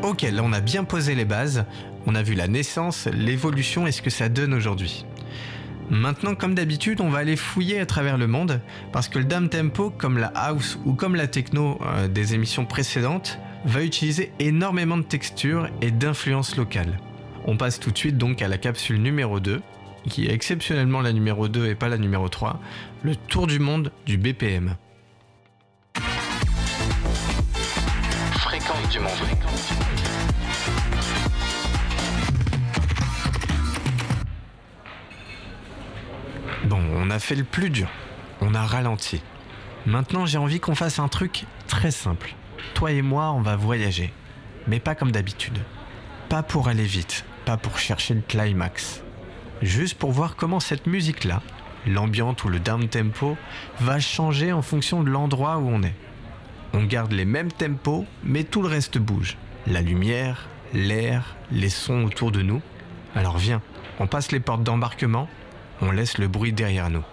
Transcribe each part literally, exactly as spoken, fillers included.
Ok, là on a bien posé les bases, on a vu la naissance, l'évolution et ce que ça donne aujourd'hui. Maintenant, comme d'habitude, on va aller fouiller à travers le monde, parce que le down tempo, comme la house ou comme la techno euh, des émissions précédentes, va utiliser énormément de textures et d'influences locales. On passe tout de suite donc à la capsule numéro deux, qui est exceptionnellement la numéro deux et pas la numéro trois, le tour du monde du B P M. Fréquence du monde. Bon, on a fait le plus dur, on a ralenti. Maintenant, j'ai envie qu'on fasse un truc très simple. Toi et moi, on va voyager, mais pas comme d'habitude. Pas pour aller vite, pas pour chercher le climax. Juste pour voir comment cette musique-là, l'ambiante ou le down tempo, va changer en fonction de l'endroit où on est. On garde les mêmes tempos, mais tout le reste bouge. La lumière, l'air, les sons autour de nous. Alors viens, on passe les portes d'embarquement, on laisse le bruit derrière nous.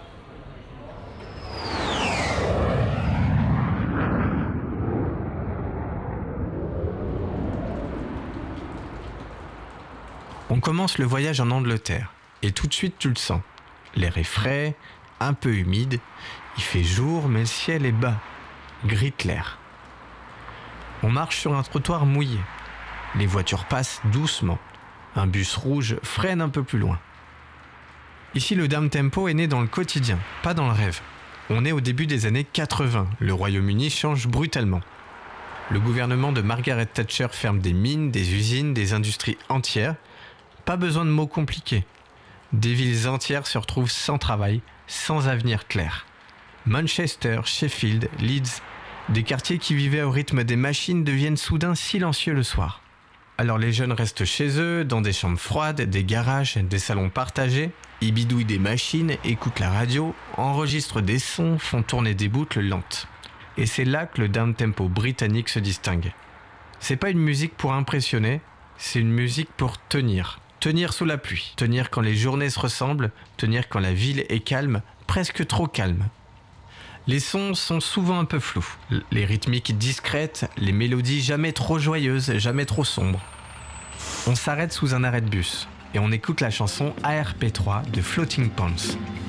On commence le voyage en Angleterre, et tout de suite tu le sens. L'air est frais, un peu humide, il fait jour mais le ciel est bas, gris clair. On marche sur un trottoir mouillé. Les voitures passent doucement. Un bus rouge freine un peu plus loin. Ici, le down tempo est né dans le quotidien, pas dans le rêve. On est au début des années quatre-vingts, le Royaume-Uni change brutalement. Le gouvernement de Margaret Thatcher ferme des mines, des usines, des industries entières. Pas besoin de mots compliqués. Des villes entières se retrouvent sans travail, sans avenir clair. Manchester, Sheffield, Leeds, des quartiers qui vivaient au rythme des machines deviennent soudain silencieux le soir. Alors les jeunes restent chez eux, dans des chambres froides, des garages, des salons partagés. Ils bidouillent des machines, écoutent la radio, enregistrent des sons, font tourner des boucles lentes. Et c'est là que le down-tempo britannique se distingue. C'est pas une musique pour impressionner, c'est une musique pour tenir. Tenir sous la pluie, tenir quand les journées se ressemblent, tenir quand la ville est calme, presque trop calme. Les sons sont souvent un peu flous, les rythmiques discrètes, les mélodies jamais trop joyeuses, jamais trop sombres. On s'arrête sous un arrêt de bus et on écoute la chanson A R P trois de Floating Points.